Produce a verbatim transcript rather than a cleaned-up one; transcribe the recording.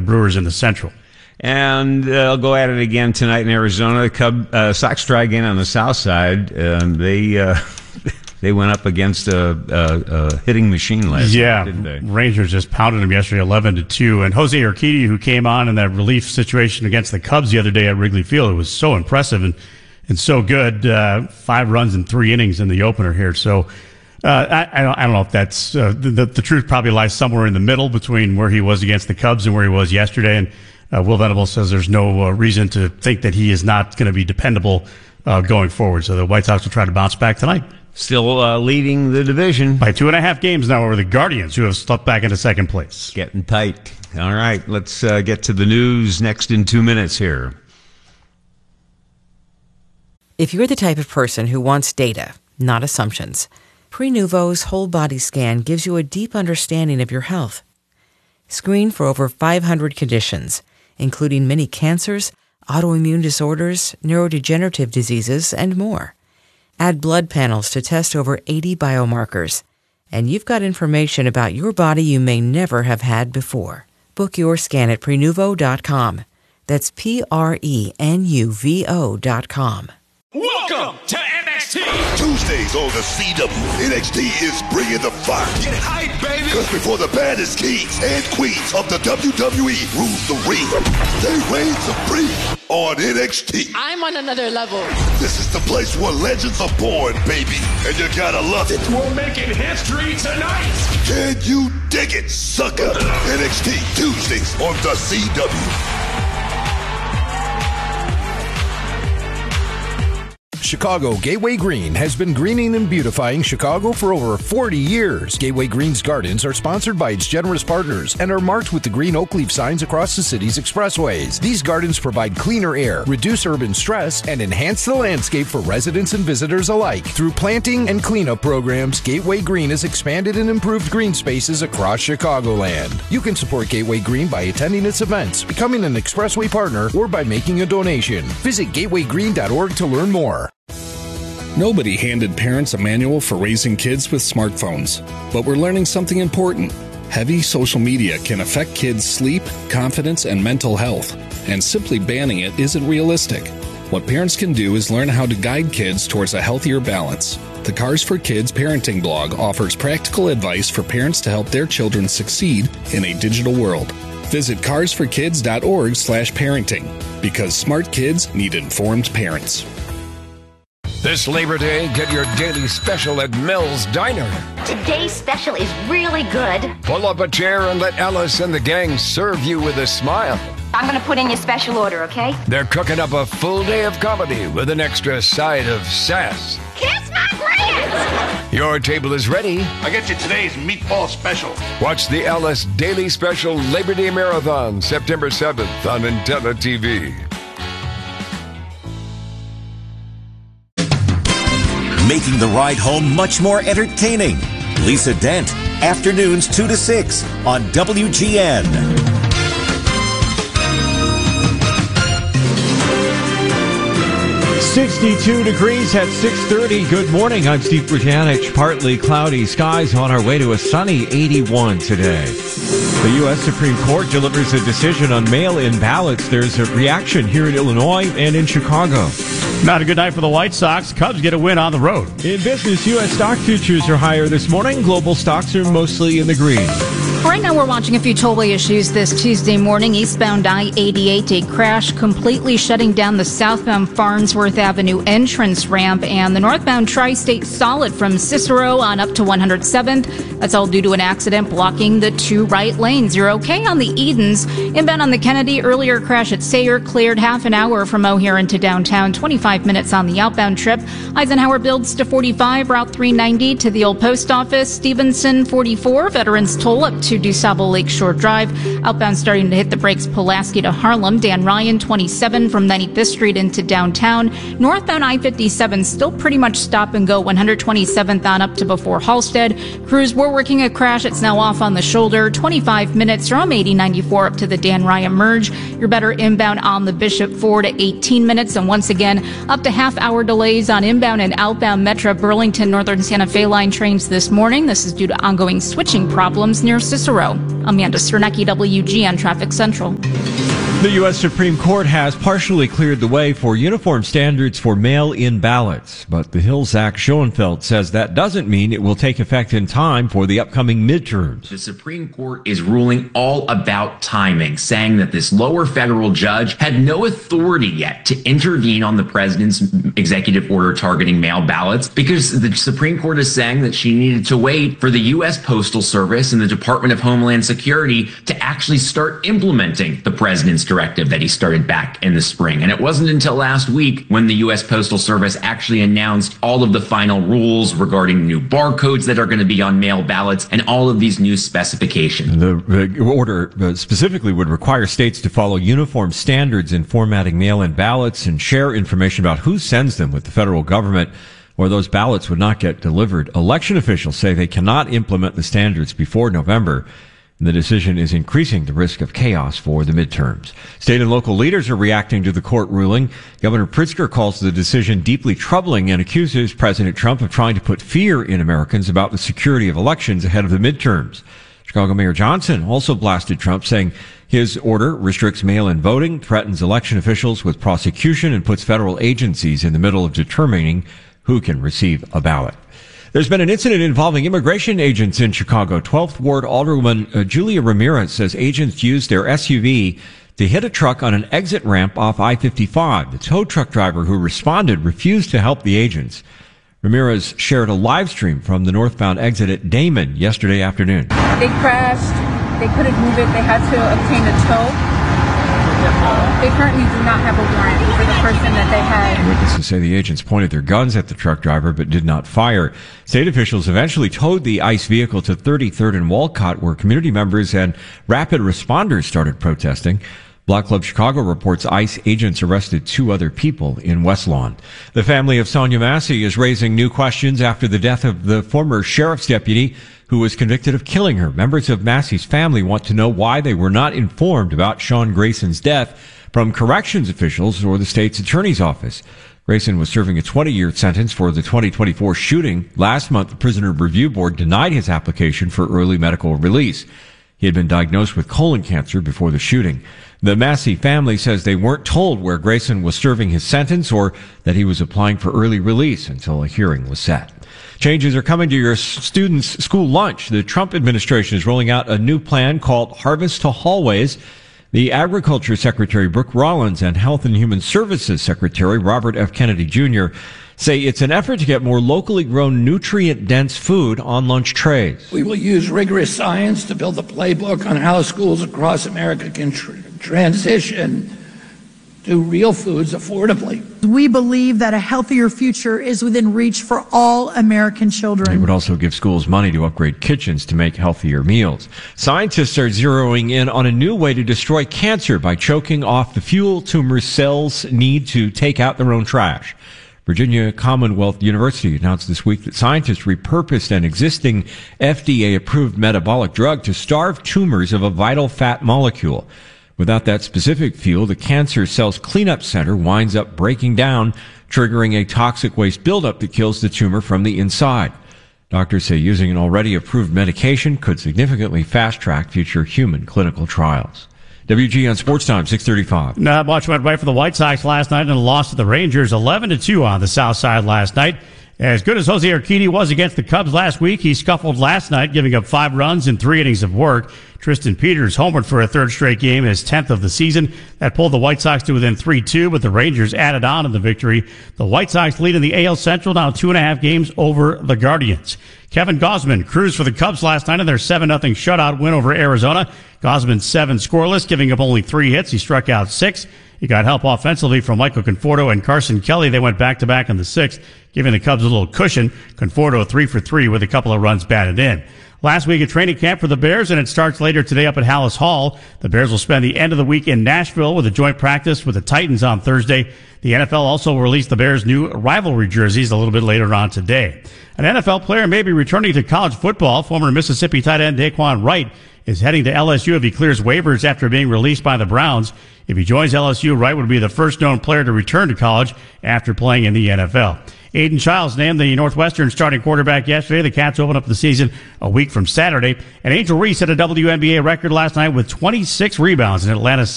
Brewers in the Central. And uh, I'll go at it again tonight in Arizona. The Cub uh, Sox try again on the south side. Um, they uh, they went up against a, a, a hitting machine last yeah, night, didn't they? Rangers just pounded them yesterday, eleven to two. And Jose Urquidy, who came on in that relief situation against the Cubs the other day at Wrigley Field, it was so impressive and and so good. Uh, five runs in three innings in the opener here. So. Uh, I, I, don't, I don't know if that's uh, the, the truth probably lies somewhere in the middle between where he was against the Cubs and where he was yesterday. And uh, Will Venables says there's no uh, reason to think that he is not going to be dependable uh, going forward. So the White Sox will try to bounce back tonight. Still uh, leading the division by two and a half games now over the Guardians, who have slipped back into second place. Getting tight. All right, let's uh, get to the news next in two minutes here. If you're the type of person who wants data, not assumptions, Prenuvo's whole body scan gives you a deep understanding of your health. Screen for over five hundred conditions, including many cancers, autoimmune disorders, neurodegenerative diseases, and more. Add blood panels to test over eighty biomarkers, and you've got information about your body you may never have had before. Book your scan at Prenuvo dot com. That's P R E N U V O dot com. Welcome to N X T! Tuesdays on the C W, N X T is bringing the fire. Get hype, baby! Because before the baddest kings and queens of the W W E rules the ring, they reign supreme on N X T. I'm on another level. This is the place where legends are born, baby, and you gotta love it. We're making history tonight! Can you dig it, sucker? N X T Tuesdays on the C W. Chicago Gateway Green has been greening and beautifying Chicago for over forty years. Gateway Green's gardens are sponsored by its generous partners and are marked with the green oak leaf signs across the city's expressways. These gardens provide cleaner air, reduce urban stress, and enhance the landscape for residents and visitors alike. Through planting and cleanup programs, Gateway Green has expanded and improved green spaces across Chicagoland. You can support Gateway Green by attending its events, becoming an expressway partner, or by making a donation. Visit gateway green dot org to learn more. Nobody handed parents a manual for raising kids with smartphones, but we're learning something important. Heavy social media can affect kids' sleep, confidence, and mental health, and simply banning it isn't realistic. What parents can do is learn how to guide kids towards a healthier balance. The Cars for Kids parenting blog offers practical advice for parents to help their children succeed in a digital world. Visit cars for kids dot org slash parenting, because smart kids need informed parents. This Labor Day, get your daily special at Mel's Diner. Today's special is really good. Pull up a chair and let Alice and the gang serve you with a smile. I'm going to put in your special order, okay? They're cooking up a full day of comedy with an extra side of sass. Kiss my grits! Your table is ready. I get you today's meatball special. Watch the Alice Daily Special Labor Day Marathon, September seventh on Antenna T V. Making the ride home much more entertaining. Lisa Dent, afternoons two to six on W G N. sixty-two degrees at six thirty. Good morning. I'm Steve Brutanich. Partly cloudy skies on our way to a sunny eighty-one today. The U S Supreme Court delivers a decision on mail-in ballots. There's a reaction here in Illinois and in Chicago. Not a good night for the White Sox. Cubs get a win on the road. In business, U S stock futures are higher this morning. Global stocks are mostly in the green. Right now we're watching a few tollway issues this Tuesday morning. Eastbound I eighty-eight, a crash completely shutting down the southbound Farnsworth Avenue entrance ramp, and the northbound Tri-State solid from Cicero on up to one hundred seventh. That's all due to an accident blocking the two right lanes. You're okay on the Edens. Inbound on the Kennedy, earlier crash at Sayre cleared half an hour from O'Hare into downtown, twenty-five minutes on the outbound trip. Eisenhower builds to forty-five, Route three ninety to the old post office. Stevenson forty-four, Veterans toll up to DuSable Lakeshore Drive. Outbound starting to hit the brakes, Pulaski to Harlem. Dan Ryan twenty-seven from ninety-fifth Street into downtown. Northbound I fifty-seven still pretty much stop and go, one hundred twenty-seventh on up to before Halstead. Crews were working a crash. It's now off on the shoulder. twenty-five minutes from eighty ninety-four up to the Dan Ryan merge. You're better inbound on the Bishop Ford at eighteen minutes. And once again, up to half hour delays on inbound and outbound Metro Burlington Northern Santa Fe line trains this morning. This is due to ongoing switching problems near Cicero. Cicero. Amanda Sternecki, W G N Traffic Central. The U S Supreme Court has partially cleared the way for uniform standards for mail-in ballots, but the Hill's Zach Schoenfeld says that doesn't mean it will take effect in time for the upcoming midterms. The Supreme Court is ruling all about timing, saying that this lower federal judge had no authority yet to intervene on the president's executive order targeting mail ballots because the Supreme Court is saying that she needed to wait for the U S Postal Service and the Department of Homeland Security to actually start implementing the president's directive that he started back in the spring. And it wasn't until last week when the U S Postal Service actually announced all of the final rules regarding new barcodes that are going to be on mail ballots and all of these new specifications. The order specifically would require states to follow uniform standards in formatting mail-in ballots and share information about who sends them with the federal government, or those ballots would not get delivered. Election officials say they cannot implement the standards before November. The decision is increasing the risk of chaos for the midterms. State and local leaders are reacting to the court ruling. Governor Pritzker calls the decision deeply troubling and accuses President Trump of trying to put fear in Americans about the security of elections ahead of the midterms. Chicago Mayor Johnson also blasted Trump, saying his order restricts mail-in voting, threatens election officials with prosecution, and puts federal agencies in the middle of determining who can receive a ballot. There's been an incident involving immigration agents in Chicago. twelfth Ward Alderwoman uh, Julia Ramirez says agents used their S U V to hit a truck on an exit ramp off I fifty-five. The tow truck driver who responded refused to help the agents. Ramirez shared a live stream from the northbound exit at Damon yesterday afternoon. They crashed. They couldn't move it. They had to obtain a tow. They currently do not have a warrant for the person that they had. Witnesses say the agents pointed their guns at the truck driver but did not fire. State officials eventually towed the ICE vehicle to thirty-third and Walcott, where community members and rapid responders started protesting. Block Club Chicago reports ICE agents arrested two other people in West Lawn. The family of Sonia Massey is raising new questions after the death of the former sheriff's deputy who was convicted of killing her. Members of Massey's family want to know why they were not informed about Sean Grayson's death from corrections officials or the state's attorney's office. Grayson was serving a twenty-year sentence for the twenty twenty-four shooting. Last month, the Prisoner Review Board denied his application for early medical release. He had been diagnosed with colon cancer before the shooting. The Massey family says they weren't told where Grayson was serving his sentence or that he was applying for early release until a hearing was set. Changes are coming to your students' school lunch. The Trump administration is rolling out a new plan called Harvest to Hallways. The Agriculture Secretary, Brooke Rollins, and Health and Human Services Secretary, Robert F. Kennedy Junior, say it's an effort to get more locally grown, nutrient-dense food on lunch trays. We will use rigorous science to build a playbook on how schools across America can tr- transition to real foods affordably. We believe that a healthier future is within reach for all American children. It would also give schools money to upgrade kitchens to make healthier meals. Scientists are zeroing in on a new way to destroy cancer by choking off the fuel tumor cells need to take out their own trash. Virginia Commonwealth University announced this week that scientists repurposed an existing F D A-approved metabolic drug to starve tumors of a vital fat molecule. Without that specific fuel, the cancer cell's cleanup center winds up breaking down, triggering a toxic waste buildup that kills the tumor from the inside. Doctors say using an already approved medication could significantly fast-track future human clinical trials. W G N Sports Time, six thirty-five. Not much went right for the White Sox last night in a loss to the Rangers, eleven to two on the south side last night. As good as Jose Urquidy was against the Cubs last week, he scuffled last night, giving up five runs in three innings of work. Tristan Peters homered for a third straight game, his tenth of the season. That pulled the White Sox to within three two, but the Rangers added on in the victory. The White Sox lead in the A L Central, now two and a half games over the Guardians. Kevin Gausman cruised for the Cubs last night in their seven nothing shutout win over Arizona. Gausman seven scoreless, giving up only three hits. He struck out six. He got help offensively from Michael Conforto and Carson Kelly. They went back-to-back in the sixth, giving the Cubs a little cushion. Conforto three for three with a couple of runs batted in. Last week at training camp for the Bears, and it starts later today up at Hallis Hall. The Bears will spend the end of the week in Nashville with a joint practice with the Titans on Thursday. The N F L also will release the Bears' new rivalry jerseys a little bit later on today. An N F L player may be returning to college football. Former Mississippi tight end Daquan Wright is heading to L S U if he clears waivers after being released by the Browns. If he joins L S U, Wright would be the first known player to return to college after playing in the N F L. Aiden Childs named the Northwestern starting quarterback yesterday. The Cats open up the season a week from Saturday. And Angel Reese set a W N B A record last night with twenty-six rebounds in Atlanta's